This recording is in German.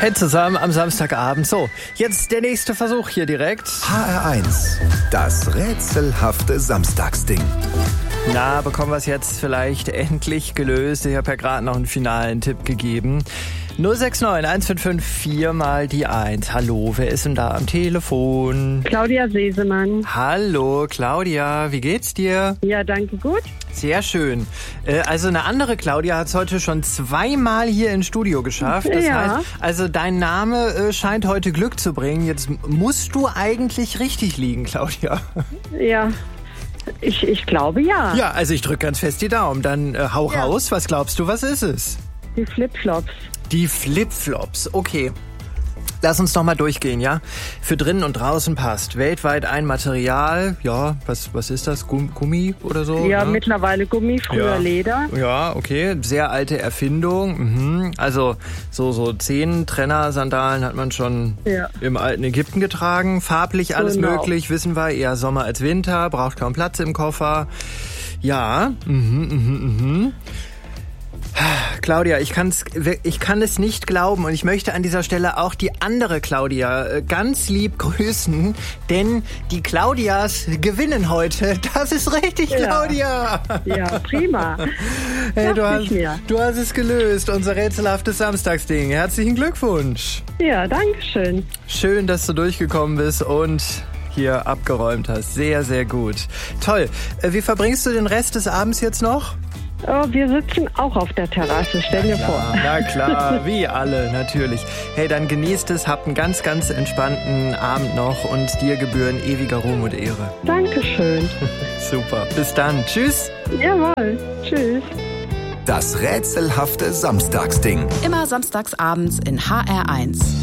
Hey zusammen am Samstagabend. So, jetzt der nächste Versuch hier direkt. HR1, das rätselhafte Samstagsding. Na, bekommen wir es jetzt vielleicht endlich gelöst? Ich habe ja gerade noch einen finalen Tipp gegeben. 069 155 4 mal die 1. Hallo, wer ist denn da am Telefon? Claudia Sesemann. Hallo, Claudia, wie geht's dir? Ja, danke, gut. Sehr schön. Also eine andere Claudia hat es heute schon 2-mal hier ins Studio geschafft. Das heißt, also dein Name scheint heute Glück zu bringen. Jetzt musst du eigentlich richtig liegen, Claudia. Ja, ich glaube ja. Ja, also ich drücke ganz fest die Daumen. Dann hau raus. Was glaubst du, was ist es? Die Flipflops. Die Flipflops, okay. Lass uns noch mal durchgehen, ja? Für drinnen und draußen passt. Weltweit ein Material, ja, was ist das? Gummi oder so? Ja, ne? Mittlerweile Gummi, früher Leder. Ja, okay. Sehr alte Erfindung. Mhm. Also so Zehentrenner-Sandalen hat man schon im alten Ägypten getragen. Farblich alles möglich, wissen wir. Eher Sommer als Winter, braucht kaum Platz im Koffer. Ja, Claudia, ich kann es nicht glauben und ich möchte an dieser Stelle auch die andere Claudia ganz lieb grüßen, denn die Claudias gewinnen heute. Das ist richtig, Claudia. Ja, prima. Hey, du hast es gelöst, unser rätselhaftes Samstagsding. Herzlichen Glückwunsch. Ja, danke schön. Schön, dass du durchgekommen bist und hier abgeräumt hast. Sehr, sehr gut. Toll. Wie verbringst du den Rest des Abends jetzt noch? Oh, wir sitzen auch auf der Terrasse, stell dir vor. Na klar, wie alle, natürlich. Hey, dann genießt es, habt einen ganz, ganz entspannten Abend noch und dir gebühren ewiger Ruhm und Ehre. Dankeschön. Super, bis dann. Tschüss. Jawohl, tschüss. Das rätselhafte Samstagsding. Immer samstags abends in HR1.